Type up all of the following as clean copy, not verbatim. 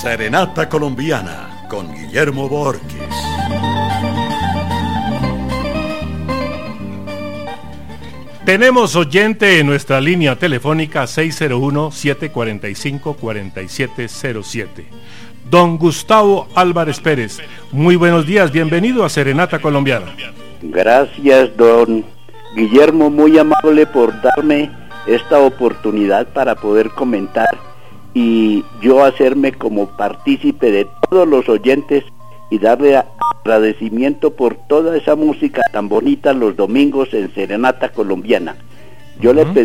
Serenata Colombiana con Guillermo Borges. Tenemos oyente en nuestra línea telefónica 601-745-4707. Don Gustavo Álvarez Pérez, muy buenos días, bienvenido a Serenata Colombiana. Gracias, don Guillermo, muy amable por darme esta oportunidad para poder comentar y yo hacerme como partícipe de todos los oyentes y darle agradecimiento por toda esa música tan bonita los domingos en Serenata Colombiana. Yo le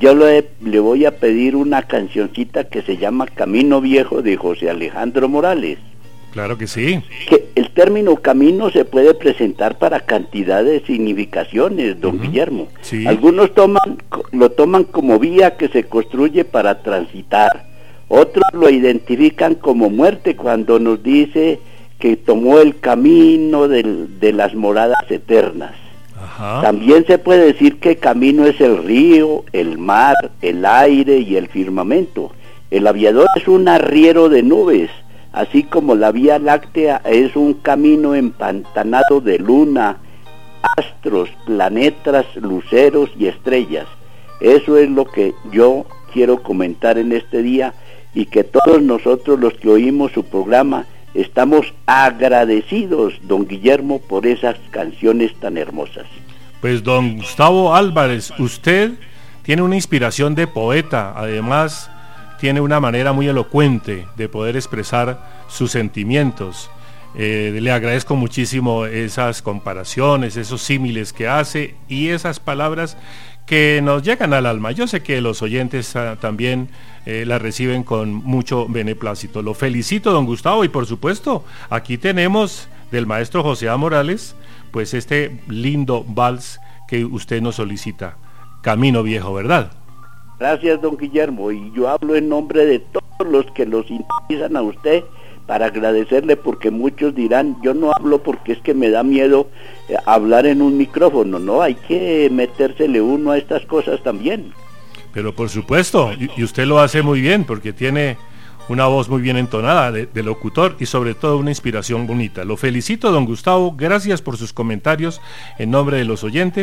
voy a pedir una cancioncita que se llama Camino Viejo de José Alejandro Morales. Claro que sí. Que el término camino se puede presentar para cantidad de significaciones, don Guillermo. Sí. Algunos lo toman como vía que se construye para transitar. Otros lo identifican como muerte cuando nos dice que tomó el camino de las moradas eternas. Ajá. También se puede decir que camino es el río, el mar, el aire y el firmamento. El aviador es un arriero de nubes, así como la Vía Láctea es un camino empantanado de luna, astros, planetas, luceros y estrellas. Eso es lo que yo quiero comentar en este día, y que todos nosotros los que oímos su programa estamos agradecidos, don Guillermo, por esas canciones tan hermosas. Pues don Gustavo Álvarez, usted tiene una inspiración de poeta, además tiene una manera muy elocuente de poder expresar sus sentimientos. Le agradezco muchísimo esas comparaciones, esos símiles que hace y esas palabras que nos llegan al alma. Yo sé que los oyentes también las reciben con mucho beneplácito. Lo felicito, don Gustavo, y por supuesto, aquí tenemos del maestro José A. Morales, pues este lindo vals que usted nos solicita, Camino Viejo, ¿verdad? Gracias, don Guillermo, y yo hablo en nombre de todos los que lo sintonizan a usted para agradecerle, porque muchos dirán, yo no hablo porque es que me da miedo hablar en un micrófono. No, hay que metérsele uno a estas cosas también. Pero por supuesto, y usted lo hace muy bien, porque tiene una voz muy bien entonada de locutor y sobre todo una inspiración bonita. Lo felicito, don Gustavo, gracias por sus comentarios en nombre de los oyentes.